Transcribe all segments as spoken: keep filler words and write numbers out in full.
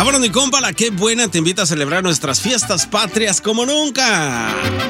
Vámonos, mi compa, la Qué Buena te invita a celebrar nuestras fiestas patrias como nunca,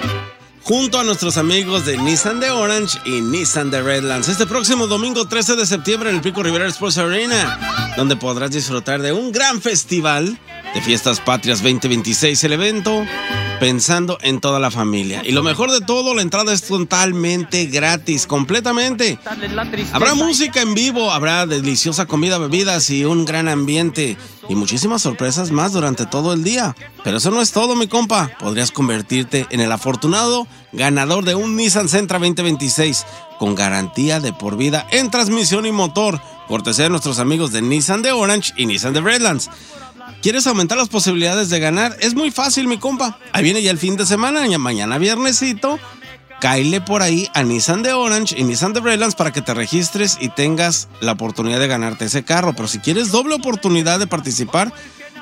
junto a nuestros amigos de Nissan de Orange y Nissan de Redlands, este próximo domingo trece de septiembre en el Pico Rivera Sports Arena, donde podrás disfrutar de un gran festival de Fiestas Patrias veinte veintiséis, el evento pensando en toda la familia. Y lo mejor de todo, la entrada es totalmente gratis, completamente. Habrá música en vivo, habrá deliciosa comida, bebidas y un gran ambiente. Y muchísimas sorpresas más durante todo el día. Pero eso no es todo, mi compa. Podrías convertirte en el afortunado ganador de un Nissan Sentra veinte veintiséis con garantía de por vida en transmisión y motor, cortesía de nuestros amigos de Nissan de Orange y Nissan de Redlands. ¿Quieres aumentar las posibilidades de ganar? Es muy fácil, mi compa. Ahí viene ya el fin de semana, ya mañana viernesito. Cáile por ahí a Nissan de Orange y Nissan de Redlands para que te registres y tengas la oportunidad de ganarte ese carro. Pero si quieres doble oportunidad de participar,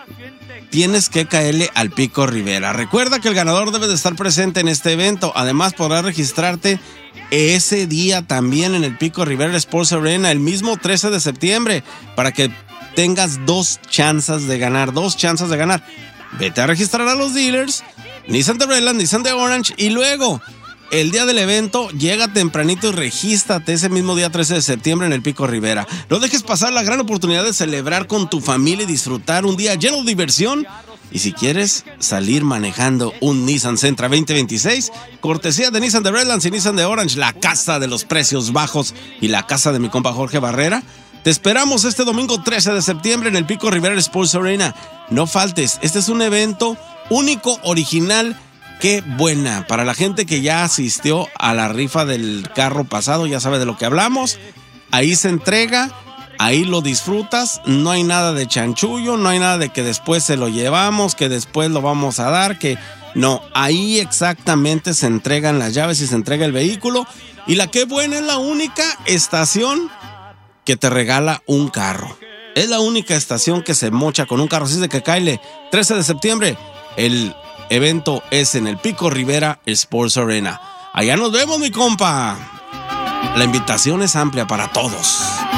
tienes que caerle al Pico Rivera. Recuerda que el ganador debe de estar presente en este evento. Además, podrás registrarte ese día también en el Pico Rivera Sports Arena, el mismo trece de septiembre, para que tengas dos chances de ganar, dos chances de ganar. Vete a registrar a los dealers, Nissan de Redlands, Nissan de Orange, y luego, el día del evento, llega tempranito y regístrate ese mismo día trece de septiembre en el Pico Rivera. No dejes pasar la gran oportunidad de celebrar con tu familia y disfrutar un día lleno de diversión. Y si quieres salir manejando un Nissan Sentra veinte veintiséis, cortesía de Nissan de Redlands y Nissan de Orange, la casa de los precios bajos y la casa de mi compa Jorge Barrera, te esperamos este domingo trece de septiembre en el Pico Rivera Sports Arena. No faltes, este es un evento único, original. Qué buena. Para la gente que ya asistió a la rifa del carro pasado, ya sabe de lo que hablamos. Ahí se entrega, ahí lo disfrutas. No hay nada de chanchullo, no hay nada de que después se lo llevamos, que después lo vamos a dar, que no. Ahí exactamente se entregan las llaves y se entrega el vehículo. Y la Qué Buena es la única estación que te regala un carro. Es la única estación que se mocha con un carro. Así de que cáele, trece de septiembre, el evento es en el Pico Rivera Sports Arena. Allá nos vemos, mi compa. La invitación es amplia para todos.